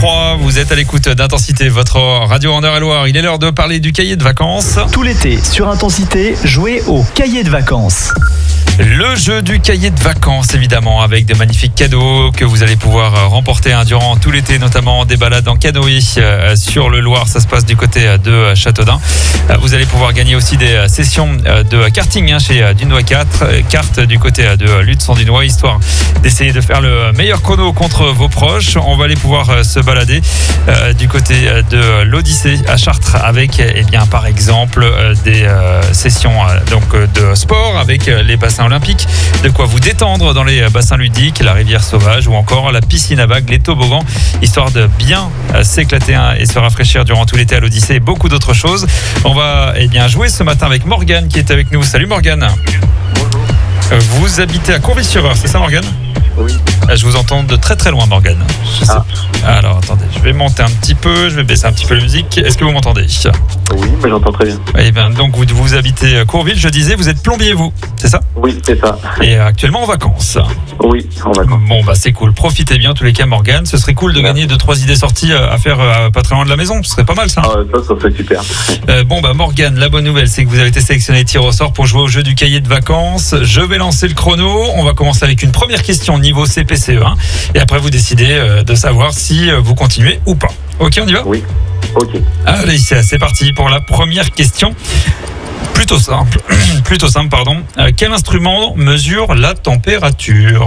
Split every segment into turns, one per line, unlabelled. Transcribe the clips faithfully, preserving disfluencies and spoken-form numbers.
trois, vous êtes à l'écoute d'Intensité, votre radio en Eure-et-Loire. Il est l'heure de parler du cahier de vacances.
Tout l'été, sur Intensité, jouez au cahier de vacances.
Le jeu du cahier de vacances, évidemment, avec de magnifiques cadeaux que vous allez pouvoir remporter hein, durant tout l'été, notamment des balades en canoë euh, sur le Loir. Ça se passe du côté de Châteaudun. Euh, vous allez pouvoir gagner aussi des sessions de karting hein, chez Dunois quatre, cartes du côté de Lutz-en-Dunois, histoire d'essayer de faire le meilleur chrono contre vos proches. On va aller pouvoir se balader euh, du côté de l'Odyssée à Chartres avec, eh bien, par exemple, euh, des euh, sessions euh, donc, de sport avec les bassins olympiques, de quoi vous détendre dans les bassins ludiques, la rivière sauvage ou encore la piscine à vagues, les toboggans, histoire de bien s'éclater hein, et se rafraîchir durant tout l'été à l'Odyssée et beaucoup d'autres choses. On va eh bien, jouer ce matin avec Morgane qui est avec nous. Salut Morgane. Bonjour. Vous habitez à Courvis-sur-Eure, c'est ça Morgane ?
Oui.
Je vous entends de très très loin Morgane. Je sais
ah.
Alors attendez, je vais monter un petit peu, je vais baisser un petit peu la musique. Est-ce que vous m'entendez ?
Oui, mais j'entends très bien.
Eh bien, donc vous, vous habitez Courville, je disais, vous êtes plombier vous, c'est ça ?
Oui, c'est ça.
Et actuellement en vacances ?
Oui, en vacances.
Bon bah c'est cool, profitez bien tous les cas Morgane. Ce serait cool de Merci. gagner deux trois idées sorties à faire euh, pas très loin de la maison, ce serait pas mal ça.
Ah, ça, ça serait super.
Euh, bon bah Morgane, la bonne nouvelle c'est que vous avez été sélectionné tir au sort pour jouer au jeu du cahier de vacances. Je vais lancer le chrono, on va commencer avec une première question niveau C P C E un et après vous décidez euh, de savoir si euh, vous continuez ou pas. Ok, on y va ?
Oui, ok.
Allez, c'est parti pour la première question. Plutôt simple, plutôt simple, pardon. Euh, quel instrument mesure la température ?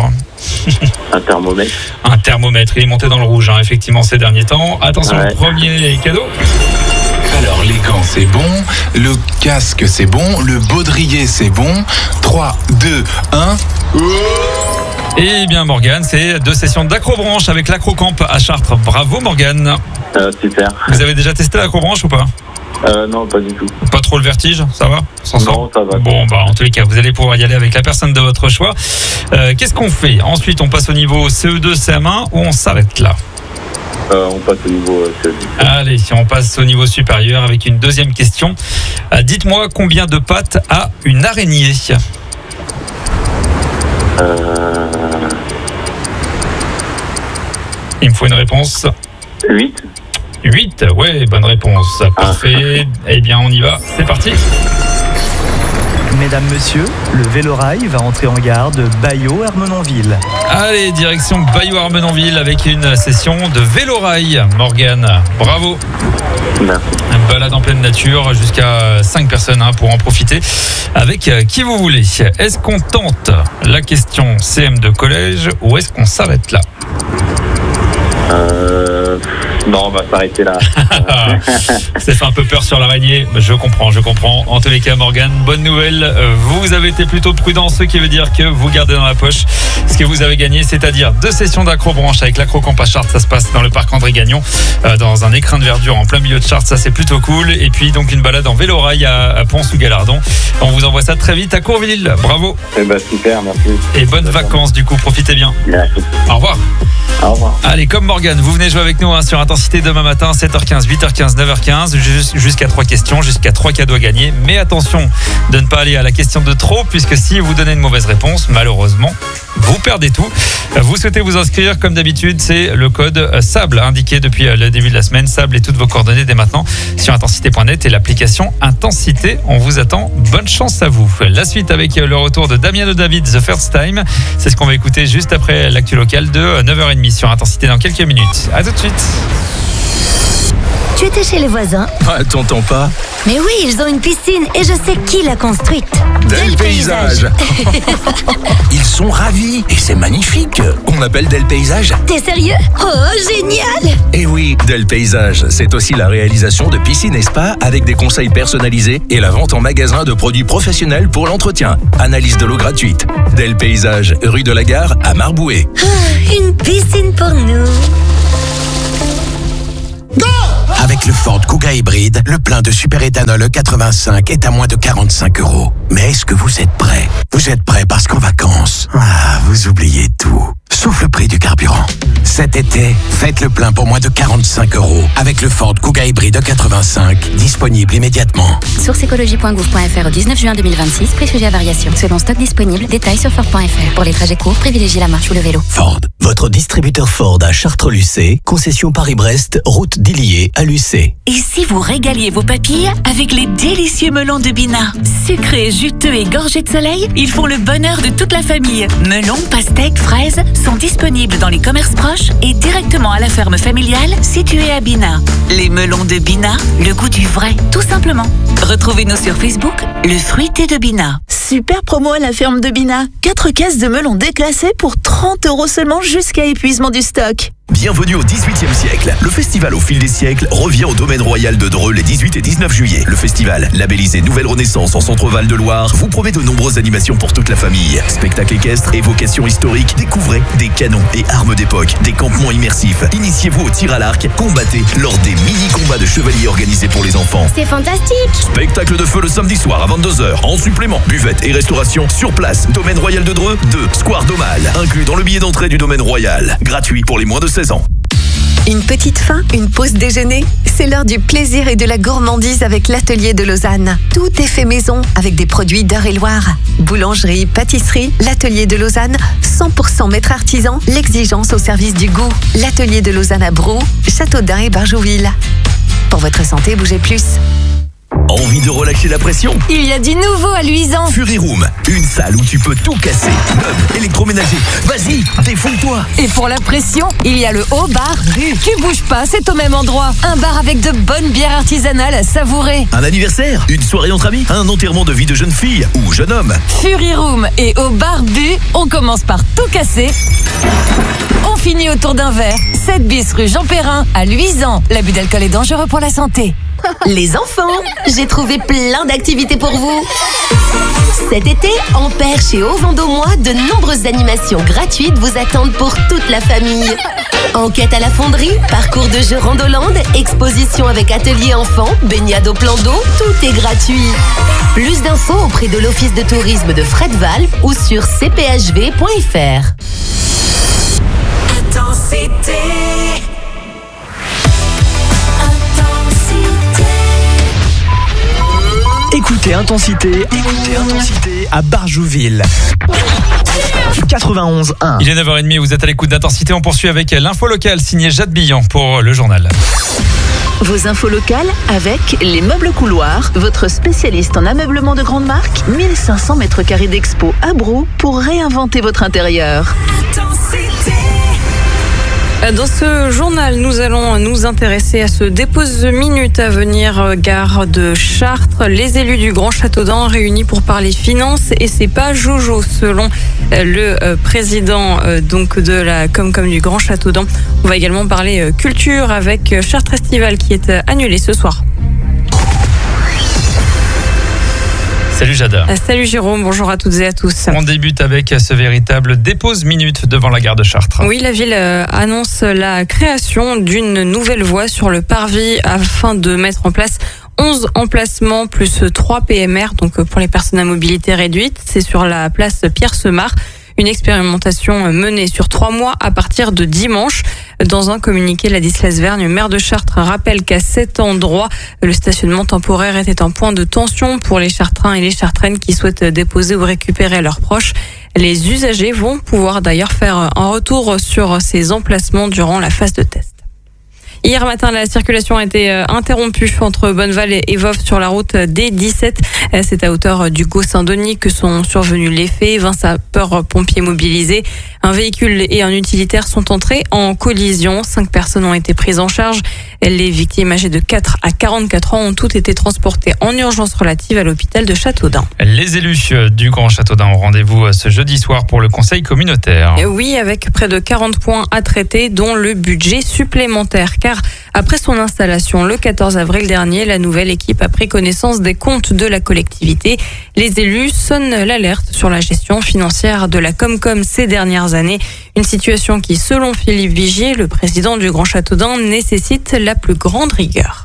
Un thermomètre.
Un thermomètre, il est monté dans le rouge, hein, effectivement, ces derniers temps. Attention, ouais. Premier cadeau.
Alors, les gants, c'est bon. Le casque, c'est bon. Le baudrier, c'est bon. trois, deux, un...
Eh bien, Morgane, c'est deux sessions d'acrobranche avec l'acrocamp à Chartres. Bravo, Morgane.
Euh, super.
Vous avez déjà testé l'acrobranche ou pas ?
Euh, non, pas du tout.
Pas trop le vertige, ça va ? Sans
Non, ça va.
Bon, bah, en tous les cas, vous allez pouvoir y aller avec la personne de votre choix. Euh, qu'est-ce qu'on fait ? Ensuite, on passe au niveau C E deux, C M un ou on s'arrête là ?
euh, On passe au niveau euh, C E deux.
Allez, si on passe au niveau supérieur avec une deuxième question. Euh, dites-moi combien de pattes a une araignée ?
Euh...
Il me faut une réponse.
huit.
huit, ouais, bonne réponse. Parfait. Ah. Eh bien, on y va. C'est parti.
Mesdames, Messieurs, le Vélorail va entrer en gare de Baillot-Armenonville.
Allez, direction Baillot-Armenonville avec une session de Vélorail. Morgane, bravo.
Merci.
Une balade en pleine nature, jusqu'à cinq personnes hein, pour en profiter avec qui vous voulez. Est-ce qu'on tente la question C M de collège ou est-ce qu'on s'arrête là ?
Euh... Non, on va s'arrêter là.
Ça fait un peu peur sur l'araignée. Je comprends, je comprends. En tous les cas, Morgane, bonne nouvelle. Vous avez été plutôt prudent, ce qui veut dire que vous gardez dans la poche ce que vous avez gagné, c'est-à-dire deux sessions d'acrobranche avec l'acrocamp à Chartres. Ça se passe dans le parc André Gagnon, dans un écrin de verdure en plein milieu de Chartres. Ça, c'est plutôt cool. Et puis, donc, une balade en vélorail à Pont-sous-Galardon. On vous envoie ça très vite à Courville. Bravo.
Eh ben, super, merci.
Et bonnes vacances, du coup. Profitez bien.
Merci.
Au revoir.
Au revoir.
Allez, comme Morgane, vous venez jouer avec nous hein, sur Intensité demain matin, sept heures quinze, huit heures quinze, neuf heures quinze, jusqu'à trois questions, jusqu'à trois cadeaux à gagner. Mais attention de ne pas aller à la question de trop, puisque si vous donnez une mauvaise réponse, malheureusement, vous perdez tout. Vous souhaitez vous inscrire, comme d'habitude, c'est le code SABLE indiqué depuis le début de la semaine. SABLE et toutes vos coordonnées dès maintenant sur intensité point net et l'application Intensité. On vous attend. Bonne chance à vous. La suite avec le retour de Damien de David, The First Time. C'est ce qu'on va écouter juste après l'actu locale de neuf heures trente sur Intensité dans quelques minutes. À tout de suite.
Tu étais chez les voisins ?
Ah, t'entends pas ?
Mais oui, ils ont une piscine et je sais qui l'a construite.
Del Paysage. Ils sont ravis et c'est magnifique. On appelle Del Paysage.
T'es sérieux ? Oh, génial !
Et oui, Del Paysage, c'est aussi la réalisation de piscines et spas avec des conseils personnalisés et la vente en magasin de produits professionnels pour l'entretien. Analyse de l'eau gratuite. Del Paysage, rue de la Gare à Marboué.
Ah, une piscine pour nous.
Avec le Ford Kuga Kuga hybride, le plein de super-éthanol E quatre-vingt-cinq est à moins de quarante-cinq euros. Mais est-ce que vous êtes prêts? Vous êtes prêts parce qu'en vacances, ah, vous oubliez tout. Sauf le prix du carburant. Cet été, faites le plein pour moins de quarante-cinq euros avec le Ford Kuga hybride E quatre-vingt-cinq, disponible immédiatement.
Source écologie point gouv point f r au dix-neuf juin deux mille vingt-six, prix sujet à variation. Selon stock disponible, détails sur Ford point f r. Pour les trajets courts, privilégiez la marche ou le vélo.
Ford, votre distributeur Ford à Chartres-Lucé, concession Paris-Brest, route d'Illier à Lucé.
Et si vous régaliez vos papilles avec les délicieux melons de Bina? Sucrés, juteux et gorgés de soleil, ils font le bonheur de toute la famille. Melons, pastèques, fraises sont disponibles dans les commerces proches et directement à la ferme familiale située à Bina. Les melons de Bina, le goût du vrai, tout simplement. Retrouvez-nous sur Facebook, le fruité de Bina.
Super promo à la ferme de Bina. quatre caisses de melons déclassés pour trente euros seulement jusqu'à épuisement du stock.
Bienvenue au dix-huitième siècle. Le festival au fil des siècles revient au domaine royal de Dreux les dix-huit et dix-neuf juillet. Le festival, labellisé Nouvelle Renaissance en Centre-Val de Loire, vous promet de nombreuses animations pour toute la famille. Spectacles équestres, évocations historiques, découvrez des canons et armes d'époque, des campements immersifs. Initiez-vous au tir à l'arc, combattez lors des mini-combats de chevaliers organisés pour les enfants.
C'est fantastique!
Spectacle de feu le samedi soir à vingt-deux heures. En supplément, buvette et restauration sur place. Domaine royal de Dreux, deux, Square Domal, inclus dans le billet d'entrée du domaine royal. Gratuit pour les moins de seize ans.
Une petite faim, une pause déjeuner, c'est l'heure du plaisir et de la gourmandise avec l'Atelier de Lausanne. Tout est fait maison avec des produits d'Eure-et-Loire. Boulangerie, pâtisserie, l'Atelier de Lausanne, cent pour cent maître artisan, l'exigence au service du goût. L'Atelier de Lausanne à Brou, Châteaudun et Barjouville. Pour votre santé, bougez plus.
Envie de relâcher la pression?
Il y a du nouveau à Luisan.
Fury Room, une salle où tu peux tout casser. Meubles, électroménager, vas-y, défoule-toi.
Et pour la pression, il y a le haut bar. Tu bouges pas, c'est au même endroit. Un bar avec de bonnes bières artisanales à savourer.
Un anniversaire, une soirée entre amis, un enterrement de vie de jeune fille ou jeune homme.
Fury Room et au bar Bu, on commence par tout casser. On finit autour d'un verre. sept bis rue Jean Perrin à Luisan. L'abus d'alcool est dangereux pour la santé.
Les enfants, j'ai trouvé plein d'activités pour vous. Cet été, en Perche et au Vendômois, de nombreuses animations gratuites vous attendent pour toute la famille. Enquête à la fonderie, parcours de jeux Randoland, exposition avec atelier enfants, baignade au plan d'eau, tout est gratuit. Plus d'infos auprès de l'Office de tourisme de Fredval ou sur c p h v point f r.
Intensité.
Écoutez Intensité, écoutez Intensité à Barjouville. quatre-vingt-onze un.
Il est neuf heures trente, vous êtes à l'écoute d'Intensité. On poursuit avec l'info locale signée Jade Billan pour le journal.
Vos infos locales avec les meubles couloirs, votre spécialiste en ameublement de grande marque, mille cinq cents mètres carrés d'expo à Brou pour réinventer votre intérieur.
Intensité.
Dans ce journal, nous allons nous intéresser à ce dépose minute à venir gare de Chartres. Les élus du Grand Châteaudun réunis pour parler finances et c'est pas Jojo selon le président donc de la Comcom du Grand Châteaudun. On va également parler culture avec Chartres Estival qui est annulé ce soir.
Salut Jade.
Salut Jérôme, bonjour à toutes et à tous.
On débute avec ce véritable dépose minute devant la gare de Chartres.
Oui, la ville annonce la création d'une nouvelle voie sur le parvis afin de mettre en place onze emplacements plus trois P M R, donc pour les personnes à mobilité réduite. C'est sur la place Pierre-Semard. Une expérimentation menée sur trois mois à partir de dimanche. Dans un communiqué, Ladislas Vergne, maire de Chartres, rappelle qu'à cet endroit, le stationnement temporaire était un point de tension pour les Chartrains et les Chartraines qui souhaitent déposer ou récupérer leurs proches. Les usagers vont pouvoir d'ailleurs faire un retour sur ces emplacements durant la phase de test. Hier matin, la circulation a été interrompue entre Bonneval et Voves sur la route D dix-sept. C'est à hauteur du Gau-Saint-Denis que sont survenus les faits. vingt sapeurs-pompiers mobilisés. Un véhicule et un utilitaire sont entrés en collision. Cinq personnes ont été prises en charge. Les victimes âgées de quatre à quarante-quatre ans ont toutes été transportées en urgence relative à l'hôpital de Châteaudun. Les
élus du Grand Châteaudun ont rendez-vous ce jeudi soir pour le conseil communautaire.
Oui, avec près de quarante points à traiter, dont le budget supplémentaire. Car après son installation le quatorze avril dernier, la nouvelle équipe a pris connaissance des comptes de la collectivité. Les élus sonnent l'alerte sur la gestion financière de la Comcom ces dernières années. Une situation qui, selon Philippe Vigier, le président du Grand Châteaudun, nécessite la plus grande rigueur.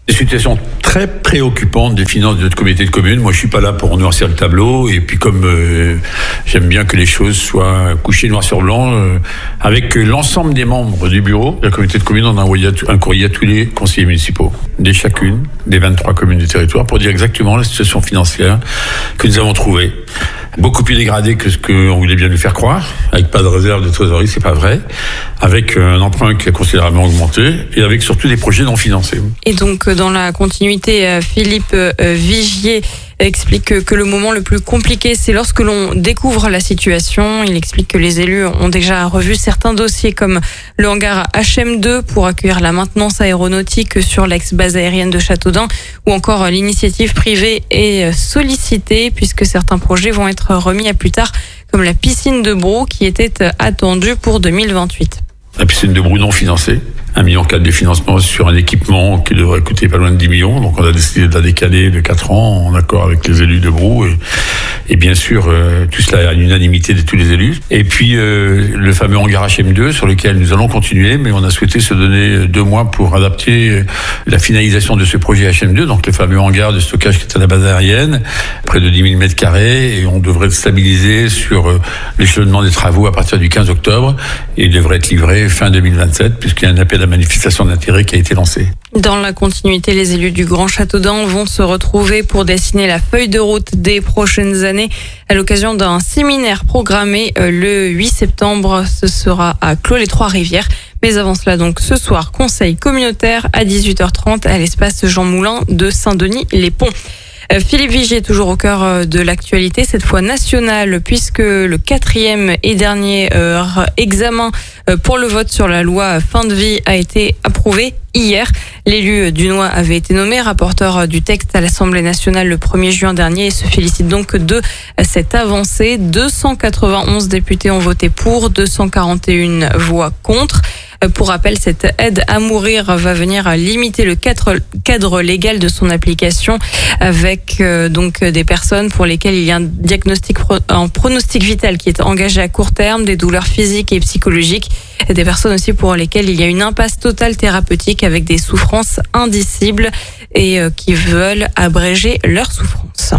Des situations très préoccupantes des finances de notre communauté de communes. Moi, je suis pas là pour noircir le tableau. Et puis, comme euh, j'aime bien que les choses soient couchées noir sur blanc, euh, avec l'ensemble des membres du bureau de la communauté de communes, on a envoyé un courrier à tous les conseillers municipaux, des chacune des vingt-trois communes du territoire, pour dire exactement la situation financière que nous avons trouvée. Beaucoup plus dégradée que ce qu'on voulait bien nous faire croire, avec pas de réserve de trésorerie, c'est pas vrai, avec un emprunt qui a considérablement augmenté et avec surtout des projets non financés.
Et donc, dans la continuité, Philippe Vigier explique que le moment le plus compliqué, c'est lorsque l'on découvre la situation. Il explique que les élus ont déjà revu certains dossiers comme le hangar H M deux pour accueillir la maintenance aéronautique sur l'ex-base aérienne de Châteaudun, ou encore l'initiative privée est sollicitée puisque certains projets vont être remis à plus tard, comme la piscine de Brou qui était attendue pour deux mille vingt-huit.
La piscine de Brou non financée, un million quatre de financement sur un équipement qui devrait coûter pas loin de dix millions. Donc on a décidé de la décaler de quatre ans en accord avec les élus de Brou et, et bien sûr euh, tout cela à l'unanimité de tous les élus. Et puis euh, le fameux hangar H M deux sur lequel nous allons continuer, mais on a souhaité se donner deux mois pour adapter la finalisation de ce projet H M deux, donc le fameux hangar de stockage qui est à la base aérienne, près de dix mille mètres carrés, et on devrait stabiliser sur euh, l'échelonnement des travaux à partir du quinze octobre et il devrait être livré fin deux mille vingt-sept, puisqu'il y a un appel à manifestation d'intérêt qui a été lancé.
Dans la continuité, les élus du Grand Châteaudun vont se retrouver pour dessiner la feuille de route des prochaines années à l'occasion d'un séminaire programmé le huit septembre. Ce sera à Clos-les-Trois-Rivières. Mais avant cela, donc, ce soir, conseil communautaire à dix-huit heures trente à l'espace Jean Moulin de Saint-Denis-les-Ponts. Philippe Vigier, toujours au cœur de l'actualité, cette fois nationale, puisque le quatrième et dernier euh, examen pour le vote sur la loi fin de vie a été approuvé hier. L'élu dunois avait été nommé rapporteur du texte à l'Assemblée nationale le premier juin dernier et se félicite donc de cette avancée. deux cent quatre-vingt-onze députés ont voté pour, deux cent quarante et une voix contre. Pour rappel, cette aide à mourir va venir limiter le cadre légal de son application avec euh, donc des personnes pour lesquelles il y a un diagnostic, un pronostic vital qui est engagé à court terme, des douleurs physiques et psychologiques, et des personnes aussi pour lesquelles il y a une impasse totale thérapeutique avec des souffrances indicibles et euh, qui veulent abréger leurs souffrances.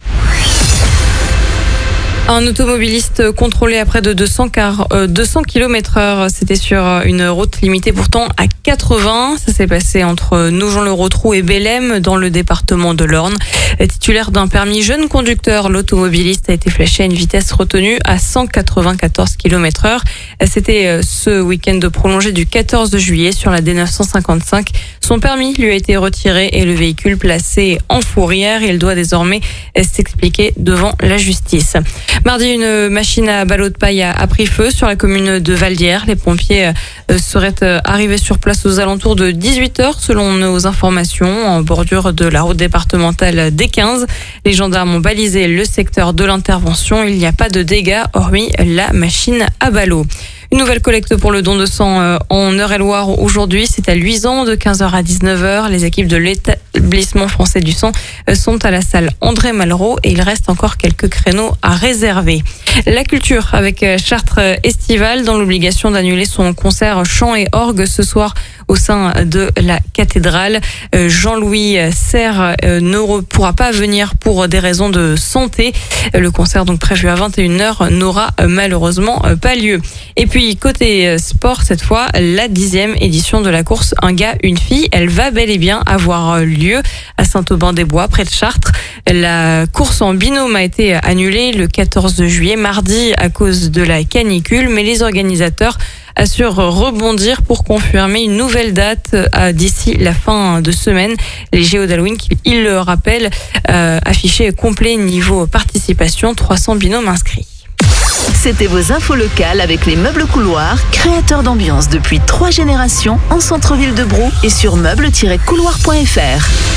Un automobiliste contrôlé à près de deux cents kilomètres heure. C'était sur une route limitée pourtant à quatre-vingts. Ça s'est passé entre Nogent-le-Rotrou et Bellem dans le département de l'Orne. Titulaire d'un permis jeune conducteur, l'automobiliste a été flashé à une vitesse retenue à cent quatre-vingt-quatorze kilomètres heure. C'était ce week-end prolongé du quatorze juillet sur la D neuf cent cinquante-cinq. Son permis lui a été retiré et le véhicule placé en fourrière. Il doit désormais s'expliquer devant la justice. Mardi, une machine à ballots de paille a pris feu sur la commune de Valdières. Les pompiers seraient arrivés sur place aux alentours de dix-huit heures selon nos informations, en bordure de la route départementale D quinze. Les gendarmes ont balisé le secteur de l'intervention. Il n'y a pas de dégâts hormis la machine à ballots. Une nouvelle collecte pour le don de sang en Eure-et-Loire aujourd'hui. C'est à Luisan de quinze heures à dix-neuf heures. Les équipes de l'établissement français du sang sont à la salle André Malraux et il reste encore quelques créneaux à réserver. La culture avec Chartres Estival dans l'obligation d'annuler son concert chant et orgue ce soir au sein de la cathédrale. Jean-Louis Serre ne pourra pas venir pour des raisons de santé. Le concert donc prévu à vingt et une heures n'aura malheureusement pas lieu. Et puis côté sport, cette fois, la dixième édition de la course Un gars, une fille, elle va bel et bien avoir lieu à Saint-Aubin-des-Bois, près de Chartres. La course en binôme a été annulée le quatorze juillet, mardi, à cause de la canicule, mais les organisateurs assurent rebondir pour confirmer une nouvelle date d'ici la fin de semaine. Les Géos d'Halloween, il le rappelle, euh, affiché complet niveau participation, trois cents binômes inscrits.
C'était vos infos locales avec les meubles couloirs, créateurs d'ambiance depuis trois générations en centre-ville de Brou et sur meubles tiret couloir point f r.